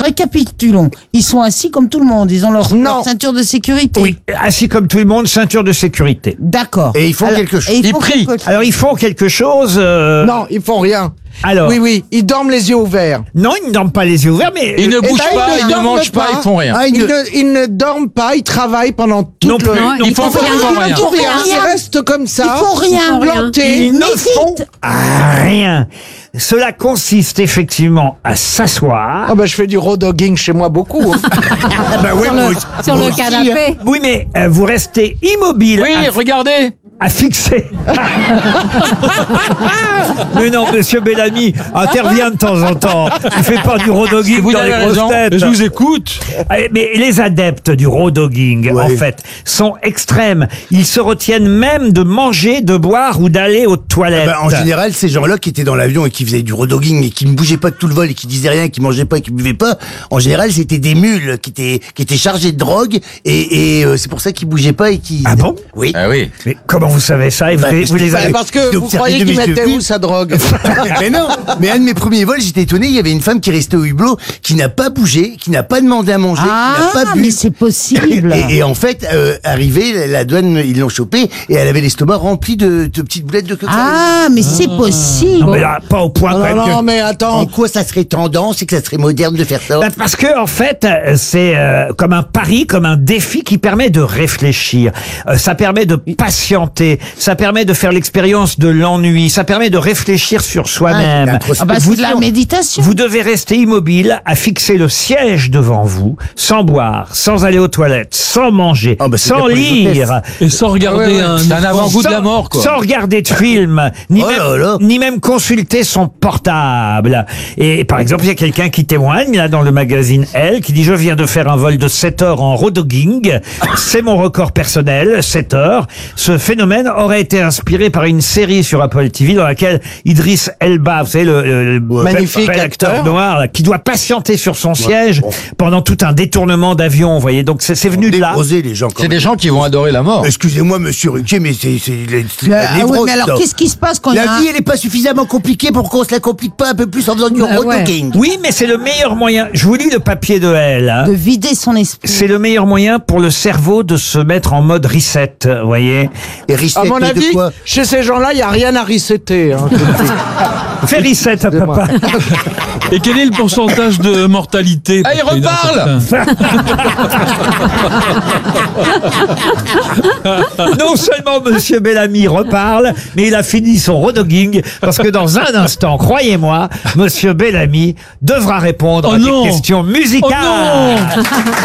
récapitulons. Ils sont assis comme tout le monde. Ils ont leur ceinture de sécurité. Oui, assis comme tout le monde, ceinture de sécurité. D'accord. Et ils font quelque chose. Ils prient. Alors ils font quelque chose. Non, ils font rien. Alors. Oui, ils dorment les yeux ouverts. Non, ils ne dorment pas les yeux ouverts, mais Ils ne bougent pas, ils ne mangent pas, ils font rien. Ah, ils ne dorment pas, ils travaillent pendant toute Non plus. Ils font rien. Ils font rien. Ils restent comme ça. Ils font rien. Plantés. ils ne font rien. Cela consiste effectivement à s'asseoir. Ah ben je fais du raw dogging chez moi beaucoup. Hein. Sur le canapé. Oui, mais vous restez immobile. Oui, regardez. À fixer. Mais non, monsieur Bellamy intervient de temps en temps. Il fait pas du raw dogging Vous dans avez les grosses raison. têtes. Je vous écoute. Mais les adeptes du raw dogging, en fait, sont extrêmes. Ils se retiennent même de manger, de boire ou d'aller aux toilettes. En général, ces gens-là qui étaient dans l'avion et qui faisaient du raw dogging et qui ne bougeaient pas de tout le vol et qui disaient rien, qui mangeaient pas et qui buvaient pas, en général, c'était des mules qui étaient chargées de drogue et c'est pour ça qu'ils bougeaient pas et qui... Ah bon? Oui. Ah oui. Mais comment vous savez ça? Et vous les avez... Parce que vous croyez qu'ils mettaient où sa drogue? Mais non, mais un de mes premiers vols, j'étais étonné, il y avait une femme qui restait au hublot, qui n'a pas bougé, qui n'a pas demandé à manger, qui n'a pas bu. Mais c'est possible. Et en fait, arrivée, la douane, ils l'ont chopée et elle avait l'estomac rempli de petites boulettes de cocaïne. Ah, mais c'est possible. Non, mais là, pas au point quand même Non, que- mais attends. En quoi ça serait tendance et que ça serait moderne de faire ça? Bah, parce que en fait, c'est comme un pari, comme un défi qui permet de réfléchir. Ça permet de patienter. Ça permet de faire l'expérience de l'ennui. Ça permet de réfléchir sur soi-même. C'est de la méditation. Vous devez rester immobile, à fixer le siège devant vous, sans boire, sans aller aux toilettes, sans manger, Ah bah, c'est sans bien pour les lire, Et sans regarder un avant-goût de la mort, quoi. sans regarder de film, ni même consulter son portable. Et par exemple, il y a quelqu'un qui témoigne là dans le magazine Elle, qui dit: je viens de faire un vol de 7 heures en raw dogging. C'est mon record personnel, 7 heures. Ce phénomène aurait été inspiré par une série sur Apple TV dans laquelle Idriss Elba, vous savez, le Magnifique bel acteur acteur. noir, là, qui doit patienter sur son siège pendant tout un détournement d'avion, vous voyez. Donc c'est venu de là. Névrosés, les gens, quand C'est même. des gens qui vont adorer la mort. Excusez-moi, monsieur Ruquier, mais c'est la Ah névrose, ouais, mais alors, ça. qu'est-ce qui se passe quand il y a La vie, elle est pas suffisamment compliquée pour qu'on se la complique pas un peu plus en faisant du raw dogging. Oui, mais c'est le meilleur moyen. Je vous lis le papier de Elle. Hein. de vider son esprit? C'est le meilleur moyen pour le cerveau de se mettre en mode reset, vous voyez. Et reset, À mon mais de avis, quoi? chez ces gens-là, il n'y a rien à resetter. Hein, je te le dis. Fais reset à papa. Et quel est le pourcentage de mortalité? Ah, il reparle. Non seulement monsieur Bellamy reparle, mais il a fini son redogging, parce que dans un instant, croyez-moi, monsieur Bellamy devra répondre à non. des questions musicales. Oh non.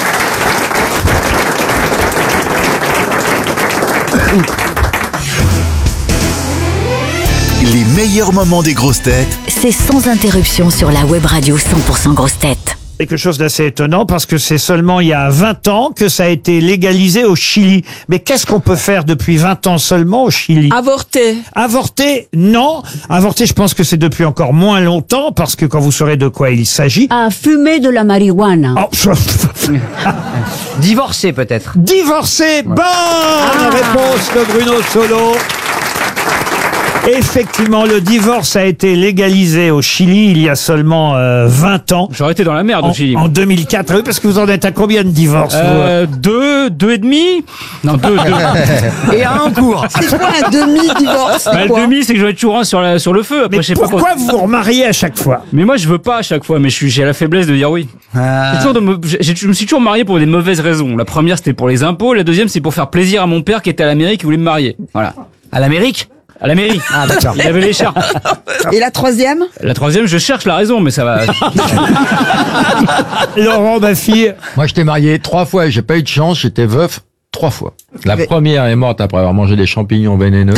Les meilleurs moments des grosses têtes C'est sans interruption sur la web radio 100% grosses têtes. Quelque chose d'assez étonnant, parce que c'est seulement il y a 20 ans que ça a été légalisé au Chili. Mais qu'est-ce qu'on peut faire depuis 20 ans seulement au Chili? Avorter. Avorter, non. Avorter, je pense que c'est depuis encore moins longtemps, parce que quand vous saurez de quoi il s'agit... À fumer de la marijuana. Oh, Divorcer peut-être. divorcer, bonne réponse de Bruno Solo. Effectivement, le divorce a été légalisé au Chili il y a seulement 20 ans. J'aurais été dans la merde au Chili. En 2004. Oui, parce que vous en êtes à combien de divorces vous Deux et demi. Non, deux. Et à un cours. C'est quoi un demi-divorce? Bah, le demi, c'est que je vais être toujours sur le feu. Après, Mais je sais pas pourquoi vous vous remariez à chaque fois? Mais moi, je veux pas à chaque fois, mais j'ai la faiblesse de dire oui. Je me suis toujours marié pour des mauvaises raisons. La première, c'était pour les impôts. La deuxième, c'est pour faire plaisir à mon père qui était à la mairie, qui voulait me marier. Voilà. À l'Amérique. À la mairie. Ah d'accord. Il avait l'écharpe. Et la troisième? La troisième, je cherche la raison, mais ça va. Laurent, ma fille. Moi, je t'ai marié 3 fois et j'ai pas eu de chance. J'étais veuf 3 fois. La première est morte après avoir mangé des champignons vénéneux.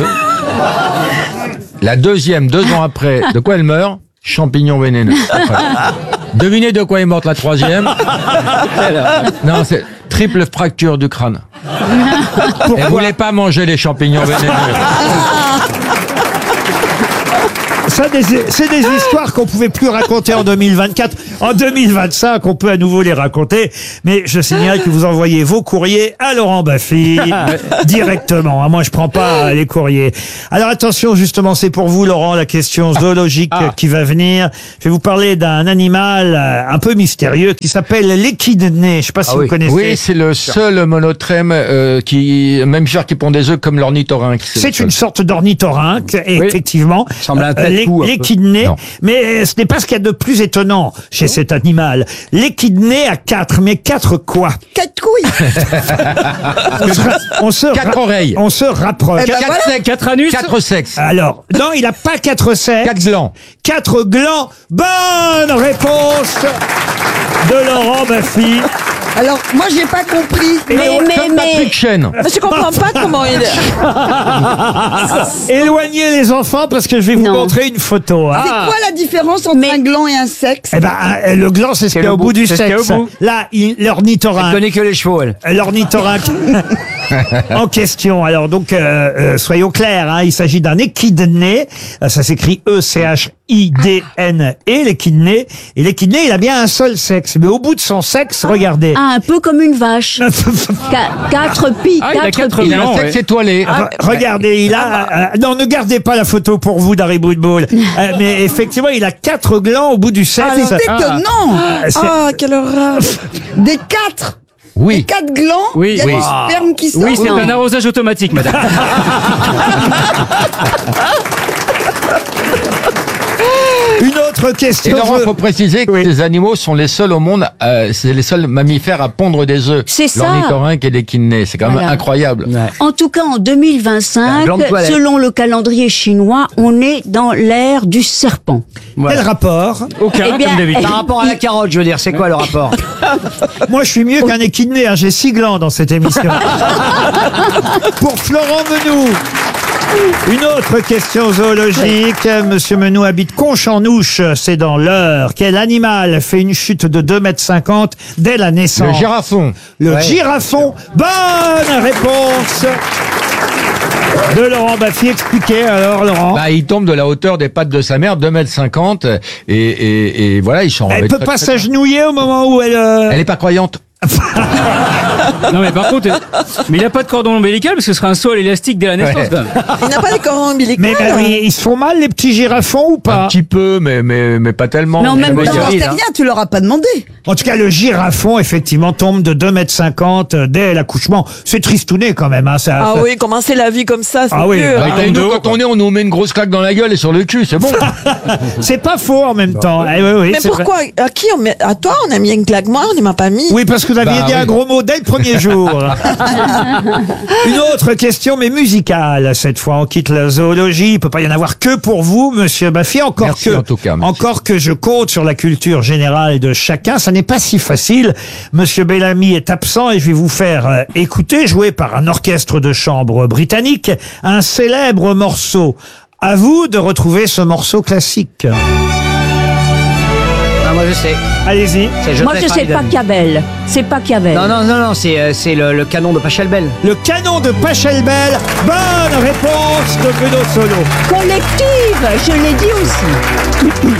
La deuxième, 2 ans après, de quoi elle meurt? Champignons vénéneux. Voilà. Devinez de quoi est morte la troisième? Non, c'est triple fracture du crâne. Elle voulait pas manger les champignons vénéneux. Ça, c'est des histoires qu'on pouvait plus raconter en 2024. En 2025, on peut à nouveau les raconter. Mais je signale que vous envoyez vos courriers à Laurent Baffy directement. Moi, je prends pas les courriers. Alors attention, justement, c'est pour vous, Laurent, la question zoologique qui va venir. Je vais vous parler d'un animal un peu mystérieux qui s'appelle l'échidné. Je sais pas si vous connaissez. Oui, c'est le seul monotrème même genre qui pond des œufs comme l'ornithorynque. C'est une sorte d'ornithorynque, effectivement. Ressemble à un tête-cou, un peu. L'échidné. Mais ce n'est pas ce qu'il y a de plus étonnant chez cet animal. L'échidné a 4, mais 4 quoi? 4 couilles. Quatre oreilles. On se rapproche. 4 anus. 4 sexes. Alors, non, il n'a pas 4 sexes. 4 glands. 4 glands. Bonne réponse de Laurent Baffy. Alors, moi, j'ai pas compris. Comme Patrick Chen. Je comprends pas comment il... Éloignez les enfants parce que je vais vous montrer une photo. C'est quoi la différence entre un gland et un sexe? Eh ben, le gland, c'est ce qu'il y a au bout du sexe. Là, l'ornithorynque. Elle connaît que les chevaux, elle. L'ornithorynque en question. Alors, donc, soyons clairs, hein, il s'agit d'un échidné. Ça s'écrit E-C-H-I-D-N-E, l'échidné. Et l'échidné, il a bien un seul sexe. Mais au bout de son sexe, regardez. Ah, un peu comme une vache. 4 pieds. Il a 4 Il a un sexe étoilé. Regardez, il a... non, ne gardez pas la photo pour vous d'Harry Bootball. Mais effectivement, il a 4 glands au bout du sexe. C'est étonnant. Quelle horreur. Des 4. Oui. Des 4 glands. Oui. Il y a du sperme qui sort. Oui, c'est un arrosage automatique, madame. Une autre question. Et Laurent, il faut préciser que ces animaux sont les seuls au monde, c'est les seuls mammifères à pondre des œufs. C'est ça. L'ornithorynque et l'échidné. C'est quand même incroyable. En tout cas, en 2025, selon le calendrier chinois, on est dans l'ère du serpent. Quel rapport? Aucun, Eh bien, comme d'habitude. Par rapport à la carotte, je veux dire, c'est quoi le rapport? Moi, je suis mieux qu'un échidné. Hein. J'ai 6 glands dans cette émission. Pour Florent Menou. Une autre question zoologique. Monsieur Menou habite Conche-en-Ouche, c'est dans l'Eure. Quel animal fait une chute de 2,50 m dès la naissance? Le girafon. Le girafon. Bonne réponse de Laurent Baffy. Expliquez alors, Laurent. Il tombe de la hauteur des pattes de sa mère, 2,50 m, et voilà, il s'en remet. Elle peut pas s'agenouiller au moment où elle... Elle est pas croyante. Non, mais par contre, mais il n'a pas de cordon ombilical parce que ce serait un saut à l'élastique dès la naissance. Quand même. Il n'a pas de cordon ombilical. Mais ils se font mal, les petits girafons, ou pas? Un petit peu, mais pas tellement. Mais en même temps, c'est rien, tu leur as pas demandé. En tout cas, le girafon, effectivement, tombe de 2,50 m dès l'accouchement. C'est tristouné quand même. Hein, ça. Oui, commencer la vie comme ça, c'est Ah oui, dur. Nous, quand on est, on nous met une grosse claque dans la gueule et sur le cul, c'est bon. C'est pas faux en même temps. Oui, Mais pourquoi? À qui on met? À toi, on a mis une claque. Moi, on ne m'a pas mis. Oui, parce que vous aviez dit un gros mot dès le premier jour. Une autre question, mais musicale. Cette fois, on quitte la zoologie. Il peut pas y en avoir que pour vous, monsieur Baffy. Merci en tout cas, merci. Encore que je compte sur la culture générale de chacun. Ça n'est pas si facile. Monsieur Bellamy est absent et je vais vous faire écouter, joué par un orchestre de chambre britannique, un célèbre morceau. À vous de retrouver ce morceau classique. Moi, je sais. Allez-y. Moi, je sais Pachelbel. C'est Pachelbel. Non, c'est le canon de Pachelbel. Le canon de Pachelbel. Bonne réponse de Bruno Solo. Collective, je l'ai dit aussi.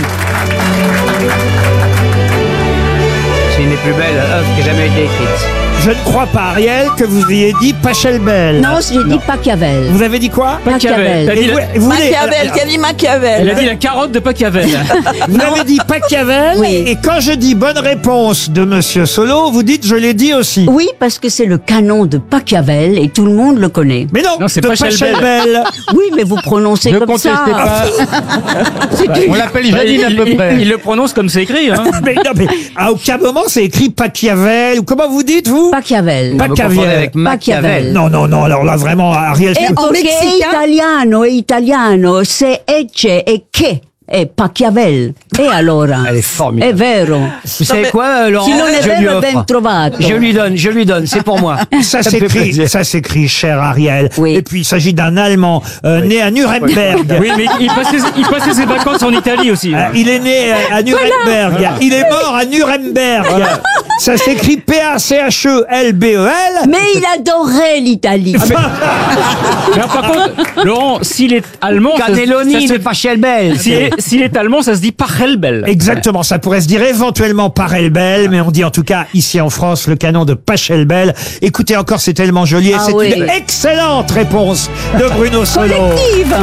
C'est une des plus belles œuvres qui ait jamais été écrite. Je ne crois pas, Ariel, que vous ayez dit Pachelbel. Non, j'ai dit Pachelbel. Vous avez dit quoi? Machiavel. T'as dit Machiavel, qu'a dit Machiavel? Elle a dit la carotte de Machiavel. Vous avez dit Pachelbel. Oui. Et quand je dis bonne réponse de Monsieur Solo, vous dites je l'ai dit aussi. Oui, parce que c'est le canon de Pachelbel et tout le monde le connaît. Mais non, c'est de Pachelbel. Oui, mais vous prononcez Ne comme ça. contestez pas. On l'appelle Janine à peu près. Il le prononce comme c'est écrit. Hein. mais non, mais à aucun moment c'est écrit Pachelbel. Ou comment vous dites, vous? Pachelbel. Vous confondez avec Machiavel. Non, alors là vraiment, Ariel. Et en Perché mexicain, italiano, se ecce e che è Pachelbel. E allora? Elle est formidable. È vero. Vous savez quoi, Laurent? Si non è Je lui vero, ben offre. trovato. Je lui donne, c'est pour moi. Ça me fait plaisir. s'écrit, cher Ariel. Oui. Et puis il s'agit d'un Allemand né à Nuremberg. Oui, mais il passait ses vacances en Italie aussi. Il est né à Nuremberg. Il est mort à Nuremberg. Ça s'écrit P-A-C-H-E-L-B-E-L. Mais il adorait l'Italie. Mais par contre, Laurent, s'il est allemand, Cannelloni, mais pas Schelbel. s'il est allemand, ça se dit Pachelbel. Exactement, ça pourrait se dire éventuellement Pachelbel, mais on dit en tout cas ici en France le canon de Pachelbel. Écoutez encore, c'est tellement joli et c'est une excellente réponse de Bruno Solo. Collective.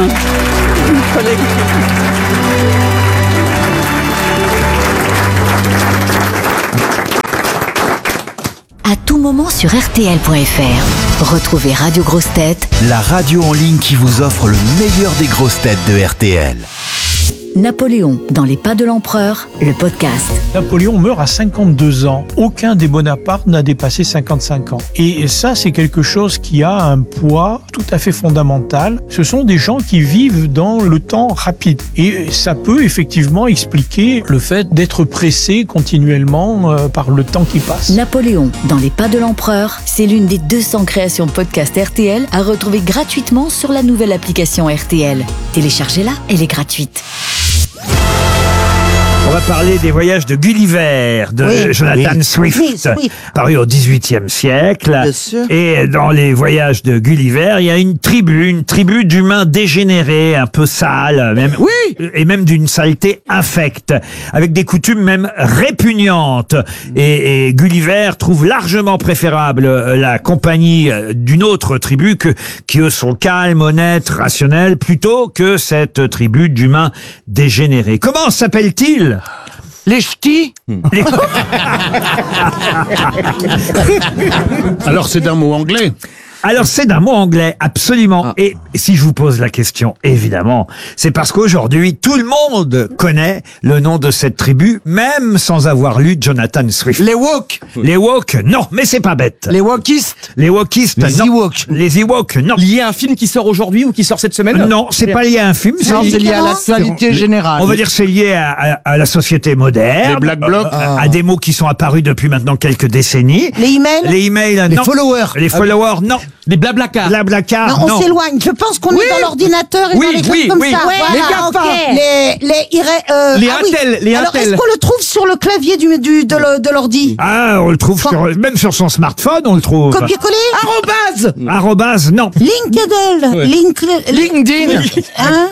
À tout moment sur RTL.fr. Retrouvez Radio Grosses Têtes, La radio en ligne qui vous offre le meilleur des grosses têtes de RTL. Napoléon dans les pas de l'empereur, le podcast. Napoléon meurt à 52 ans. Aucun des Bonaparte n'a dépassé 55 ans. Et ça, c'est quelque chose qui a un poids tout à fait fondamental. Ce sont des gens qui vivent dans le temps rapide. Et ça peut effectivement expliquer le fait d'être pressé continuellement par le temps qui passe. Napoléon dans les pas de l'empereur, c'est l'une des 200 créations podcast RTL à retrouver gratuitement sur la nouvelle application RTL. Téléchargez-la, elle est gratuite. On va parler des voyages de Gulliver, de Jonathan Swift, paru au XVIIIe siècle. Bien sûr. Et dans les voyages de Gulliver, il y a une tribu d'humains dégénérés, un peu sales, même, et même d'une saleté infecte, avec des coutumes même répugnantes. Et Gulliver trouve largement préférable la compagnie d'une autre tribu qui eux sont calmes, honnêtes, rationnels, plutôt que cette tribu d'humains dégénérés. Comment s'appelle-t-il? Les ch'tis. Alors c'est d'un mot anglais. Alors c'est d'un mot anglais, absolument. Et si je vous pose la question, évidemment, c'est parce qu'aujourd'hui, tout le monde connaît le nom de cette tribu, même sans avoir lu Jonathan Swift. Les Woks. Les Woks, non, mais c'est pas bête. Les Wokistes. Les Wokistes, Les non. Ewoks. Les Ewoks, non. Lié à un film qui sort aujourd'hui ou qui sort cette semaine? Non, c'est pas lié à un film. Non, c'est lié à l'actualité générale. On va dire que c'est lié à la société moderne. Les Black Blocs. À des mots qui sont apparus depuis maintenant quelques décennies. Les emails? Les emails, Les non. followers. Les followers, non. Les Blablacar. Blablacar, Non, non. on s'éloigne. Je pense qu'on est dans l'ordinateur et dans les trucs comme ça. Voilà, Les GAFA. ok. Les Intel, les Alors, Intel. est-ce qu'on le trouve sur le clavier de l'ordi? Ah, on le trouve même sur son smartphone, on le trouve. Copier-coller? Arrobase, non. LinkedIn. LinkedIn. Hein?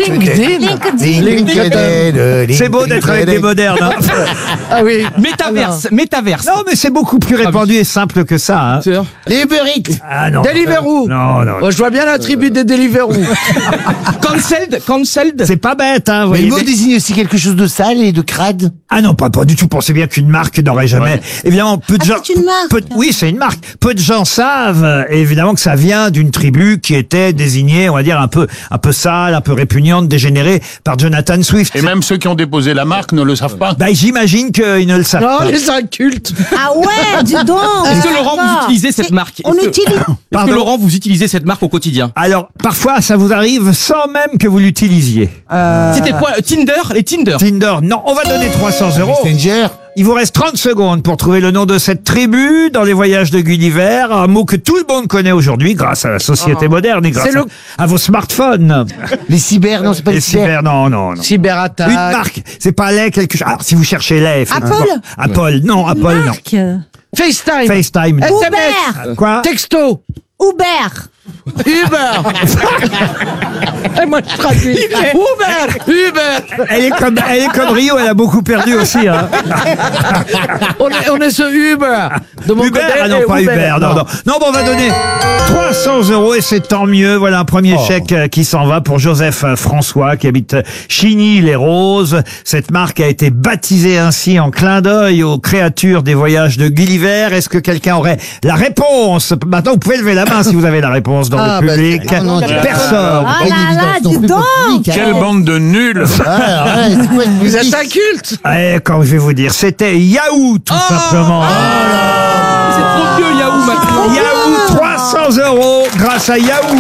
LinkedIn. C'est beau d'être avec des modernes. Hein. Ah oui. Métaverse. Non, mais c'est beaucoup plus répandu et simple que ça. Hein. Les Uber Eats. Ah non. Deliveroo. Non. Moi, je vois bien la tribu des Deliveroo. Cancelled. C'est pas bête, hein. Mais le mot voyez. désigne aussi quelque chose de sale et de crade. Ah non, pas du tout. Pensez bien qu'une marque n'aurait jamais. Évidemment, peu de gens. C'est une marque. Oui, c'est une marque. Peu de gens savent, évidemment, que ça vient d'une tribu qui était désignée, on va dire, un peu sale, un peu répugnante, dégénérée par Jonathan Swift. Et même ceux qui ont déposé la marque ne le savent pas. Bah, j'imagine qu'ils ne le savent Non, pas. les incultes. Ah ouais, dis donc. Est-ce que Laurent, vous utilisez cette marque? On utilise. Est-ce que Laurent, vous utilisez cette marque au quotidien? Alors, parfois, ça vous arrive sans même que vous l'utilisiez. C'était quoi? Tinder? Les Tinder? Tinder, non. On va donner 300 €. Messenger. Il vous reste 30 secondes pour trouver le nom de cette tribu dans les voyages de Gulliver. Un mot que tout le monde connaît aujourd'hui grâce à la société moderne et grâce à vos smartphones. Les cyber, non, c'est pas les cyber. Non. Cyberattaque. Une marque. C'est pas lait quelque chose. Alors, si vous cherchez lait. effectivement. Apple, non. Marque. FaceTime. FaceTime, non. SMS. Quoi? Texto. Uber. Uber. Et moi, je traduis. Uber. Elle est comme Rio, elle a beaucoup perdu aussi, hein. On est sur Uber. De mon Uber, côté, ah non, pas Uber, non. Non, bon, on va donner 300 € et c'est tant mieux. Voilà un premier chèque qui s'en va pour Joseph François qui habite Chigny-les-Roses. Cette marque a été baptisée ainsi en clin d'œil aux créatures des voyages de Gulliver. Est-ce que quelqu'un aurait la réponse? Maintenant, vous pouvez lever la main si vous avez la réponse dans le public. Personne. Ah là là, dis donc. Quelle bande de nuls. Vous êtes inculte. Quand je vais vous dire, c'était Yahoo, tout simplement. C'est trop vieux, Yahoo, maintenant. Yahoo, 300 € grâce à Yahoo.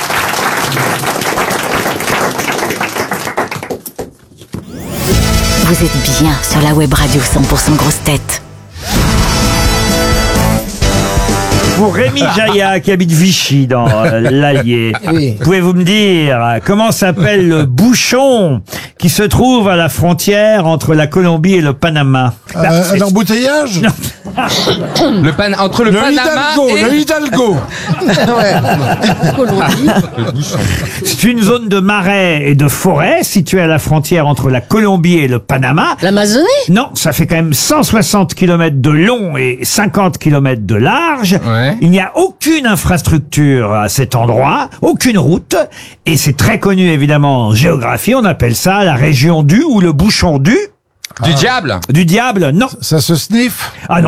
Vous êtes bien sur la web radio 100% grosses têtes. Pour Rémi Jaillat, qui habite Vichy, dans l'Allier, pouvez-vous me dire comment s'appelle le bouchon qui se trouve à la frontière entre la Colombie et le Panama? Un embouteillage? Entre le Panama et... Le Hidalgo. C'est une zone de marais et de forêt située à la frontière entre la Colombie et le Panama. L'Amazonie? Non, ça fait quand même 160 km de long et 50 km de large. Ouais. Il n'y a aucune infrastructure à cet endroit, aucune route. Et c'est très connu évidemment en géographie. On appelle ça la région du ou le bouchon du. Du diable? Du diable, non. Ça se sniffe. Ah non.